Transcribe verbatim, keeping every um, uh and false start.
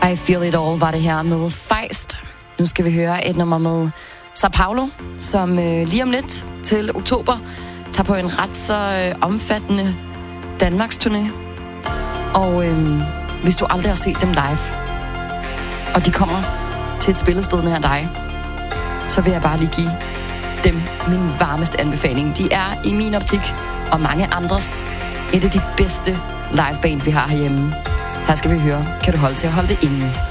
I Feel It All var det her med Feist. Nu skal vi høre et nummer med Sao Paulo, som øh, lige om lidt til oktober tager på en ret så øh, omfattende Danmarks turné. Og øh, hvis du aldrig har set dem live, og de kommer til et spillested nær dig, så vil jeg bare lige give dem min varmeste anbefaling. De er i min optik og mange andres et af de bedste liveband, vi har herhjemme. Her skal vi høre, kan du holde til at holde det inde.